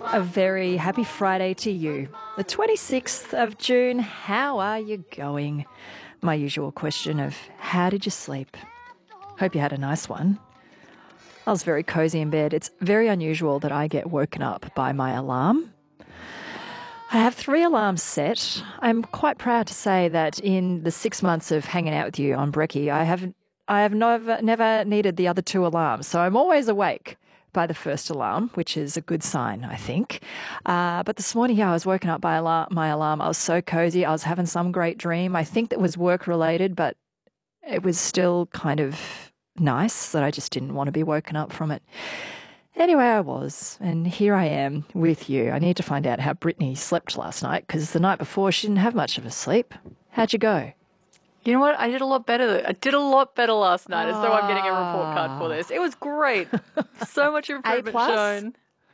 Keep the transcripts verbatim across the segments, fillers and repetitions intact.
A very happy Friday to you. The twenty-sixth of June, how are you going? My usual question of how did you sleep? Hope you had a nice one. I was very cozy in bed. It's very unusual that I get woken up by my alarm. I have three alarms set. I'm quite proud to say that in the six months of hanging out with you on Brekkie, I have I have never, never needed the other two alarms. So I'm always awake by the first alarm, which is a good sign, I think. Uh, but this morning, yeah, I was woken up by alarm, my alarm. I was so cozy. I was having some great dream. I think that was work-related, but it was still kind of nice that I just didn't want to be woken up from it. Anyway, I was, and here I am with you. I need to find out how Brittany slept last night, because the night before she didn't have much of a sleep. How'd you go? You know what? I did a lot better. I did a lot better last night, and so I'm getting a report card for this. It was great. So much improvement A plus? shown.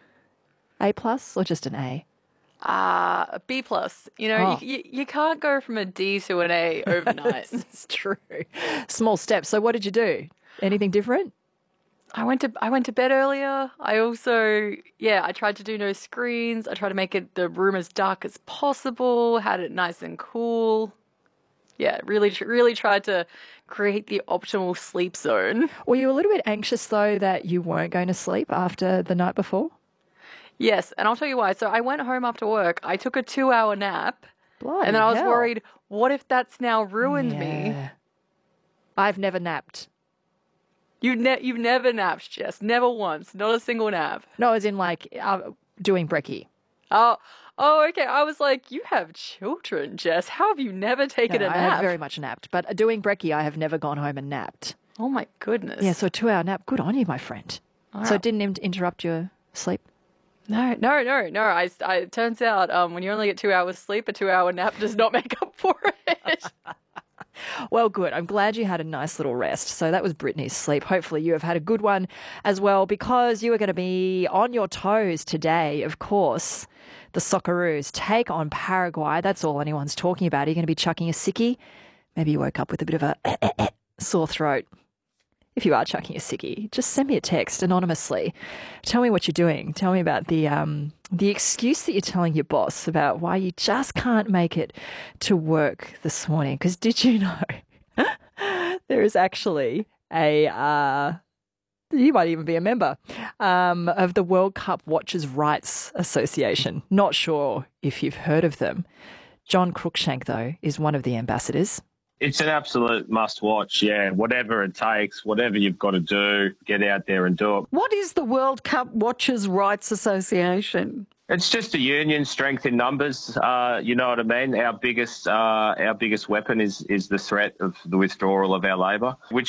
A plus or just an A? Uh, a B plus. You know, Oh. you, you, you can't go from a D to an A overnight. It's true. Small steps. So what did you do? Anything different? I went to I went to bed earlier. I also, yeah, I tried to do no screens. I tried to make it the room as dark as possible. Had it nice and cool. Yeah, really, really tried to create the optimal sleep zone. Were you a little bit anxious, though, that you weren't going to sleep after the night before? Yes, and I'll tell you why. So I went home after work. I took a two-hour nap, Bloody and then I was hell. worried, what if that's now ruined me? Yeah. I've never napped. You've, ne- you've never napped, Jess. Never once. Not a single nap. No, as in like uh, doing brekkie. Oh, oh, okay. I was like, you have children, Jess. How have you never taken No, a I nap? have very much napped, but doing brekkie, I have never gone home and napped. Oh, my goodness. Yeah, so a two-hour nap. Good on you, my friend. All So right. it didn't in- interrupt your sleep? No, no, no, no. I, I, it turns out um, when you only get two hours sleep, a two-hour nap does not make up for it. Well, good. I'm glad you had a nice little rest. So that was Brittany's sleep. Hopefully you have had a good one as well, because you are going to be on your toes today. Of course, the Socceroos take on Paraguay. That's all anyone's talking about. Are you going to be chucking a sickie? Maybe you woke up with a bit of a sore throat. If you are chucking a sickie, just send me a text anonymously. Tell me what you're doing. Tell me about the um, the excuse that you're telling your boss about why you just can't make it to work this morning. Because did you know there is actually a, uh, you might even be a member, um, of the World Cup Watchers' Rights Association. Not sure if you've heard of them. John Cruikshank, though, is one of the ambassadors. It's an absolute must-watch, yeah. Whatever it takes, whatever you've got to do, get out there and do it. What is the World Cup Watchers' Rights Association? It's just a union, strength in numbers. Uh, you know what I mean? Our biggest, uh, our biggest weapon is is the threat of the withdrawal of our labour, which